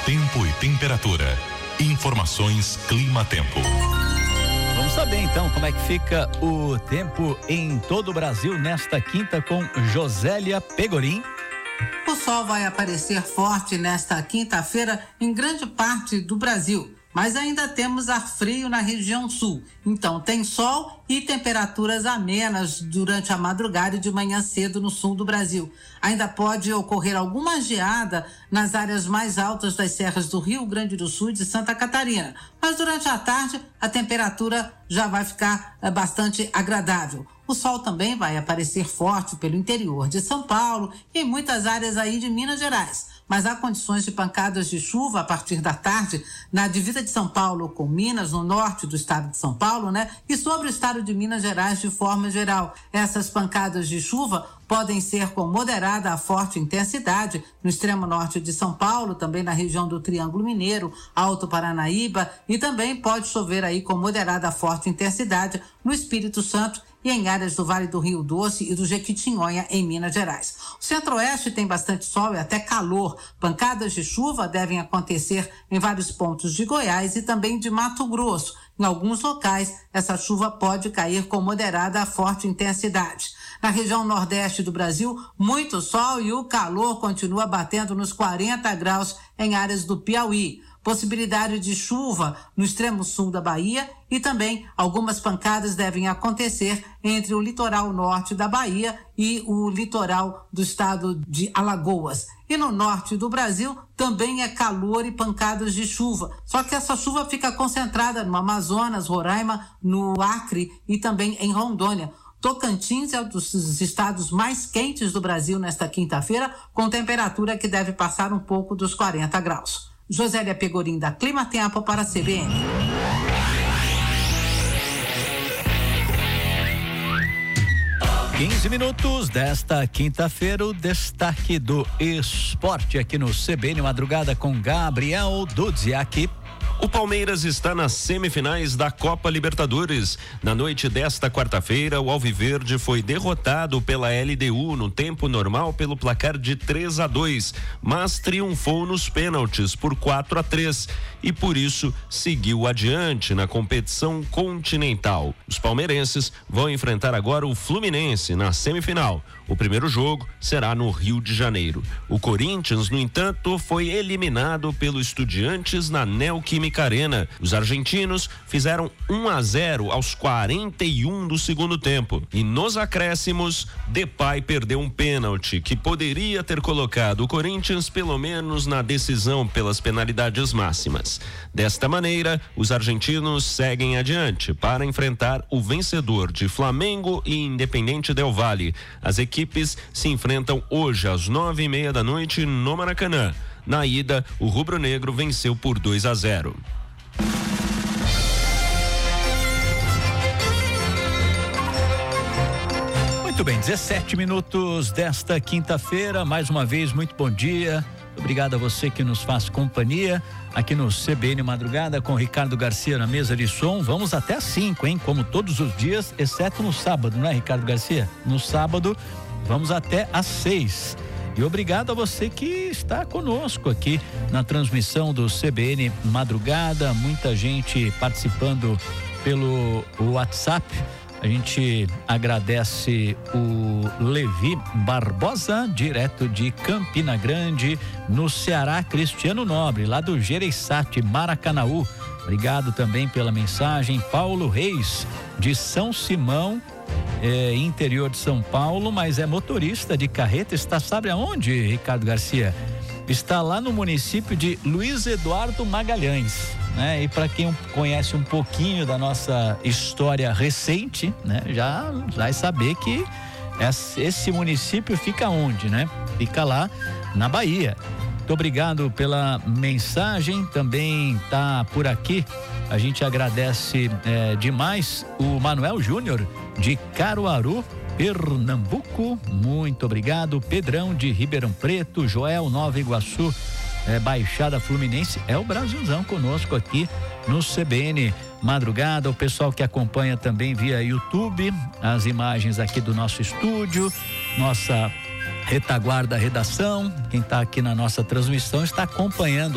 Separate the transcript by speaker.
Speaker 1: Tempo e temperatura. Informações Climatempo.
Speaker 2: Vamos saber então como é que fica o tempo em todo o Brasil nesta quinta com Josélia Pegorim.
Speaker 3: O sol vai aparecer forte nesta quinta-feira em grande parte do Brasil, mas ainda temos ar frio na região sul. Então tem sol e temperaturas amenas durante a madrugada e de manhã cedo no sul do Brasil. Ainda pode ocorrer alguma geada nas áreas mais altas das serras do Rio Grande do Sul e de Santa Catarina. Mas durante a tarde a temperatura já vai ficar bastante agradável. O sol também vai aparecer forte pelo interior de São Paulo e em muitas áreas aí de Minas Gerais. Mas há condições de pancadas de chuva a partir da tarde na divisa de São Paulo com Minas, no norte do estado de São Paulo, né? E sobre o estado de Minas Gerais de forma geral. Essas pancadas de chuva podem ser com moderada a forte intensidade no extremo norte de São Paulo, também na região do Triângulo Mineiro, Alto Paranaíba, e também pode chover aí com moderada a forte intensidade no Espírito Santo e em áreas do Vale do Rio Doce e do Jequitinhonha, em Minas Gerais. O centro-oeste tem bastante sol e até calor. Pancadas de chuva devem acontecer em vários pontos de Goiás e também de Mato Grosso. Em alguns locais, essa chuva pode cair com moderada a forte intensidade. Na região nordeste do Brasil, muito sol e o calor continua batendo nos 40 graus em áreas do Piauí. Possibilidade de chuva no extremo sul da Bahia e também algumas pancadas devem acontecer entre o litoral norte da Bahia e o litoral do estado de Alagoas. E no norte do Brasil também é calor e pancadas de chuva. Só que essa chuva fica concentrada no Amazonas, Roraima, no Acre e também em Rondônia. Tocantins é um dos estados mais quentes do Brasil nesta quinta-feira, com temperatura que deve passar um pouco dos 40 graus. Josélia Pegorim, da Climatempo, para a CBN.
Speaker 2: Quinze minutos desta quinta-feira, o destaque do esporte aqui no CBN Madrugada com Gabriel Dudziak.
Speaker 4: O Palmeiras está nas semifinais da Copa Libertadores. Na noite desta quarta-feira, o Alviverde foi derrotado pela LDU no tempo normal pelo placar de 3-2, mas triunfou nos pênaltis por 4-3 e por isso seguiu adiante na competição continental. Os palmeirenses vão enfrentar agora o Fluminense na semifinal. O primeiro jogo será no Rio de Janeiro. O Corinthians, no entanto, foi eliminado pelo Estudiantes na Neoquímica Arena. Os argentinos fizeram 1-0 aos 41 do segundo tempo. E nos acréscimos, Depay perdeu um pênalti que poderia ter colocado o Corinthians pelo menos na decisão pelas penalidades máximas. Desta maneira, os argentinos seguem adiante para enfrentar o vencedor de Flamengo e Independente Del Valle. As equipes se enfrentam hoje às 9:30 da noite no Maracanã. Na ida, o rubro-negro venceu por 2-0.
Speaker 2: Muito bem, 17 minutos desta quinta-feira. Mais uma vez, muito bom dia. Obrigado a você que nos faz companhia aqui no CBN Madrugada com Ricardo Garcia na mesa de som. Vamos até às 5, hein? Como todos os dias, exceto no sábado, não é, Ricardo Garcia? No sábado, vamos até às 6. E obrigado a você que está conosco aqui na transmissão do CBN Madrugada. Muita gente participando pelo WhatsApp. A gente agradece o Levi Barbosa, direto de Campina Grande, no Ceará, Cristiano Nobre, lá do Gereissati, Maracanaú. Obrigado também pela mensagem. Paulo Reis, de São Simão, interior de São Paulo, mas é motorista de carreta. Está, sabe aonde, Ricardo Garcia? Está lá no município de Luiz Eduardo Magalhães, né? E para quem conhece um pouquinho da nossa história recente, né? Já vai saber que esse município fica onde, né? Fica lá na Bahia. Muito obrigado pela mensagem, também tá por aqui. A gente agradece demais o Manuel Júnior de Caruaru, Pernambuco, muito obrigado. Pedrão de Ribeirão Preto, Joel, Nova Iguaçu, Baixada Fluminense, é o Brasilzão conosco aqui no CBN Madrugada. O pessoal que acompanha também via YouTube, as imagens aqui do nosso estúdio, nossa retaguarda redação, quem está aqui na nossa transmissão está acompanhando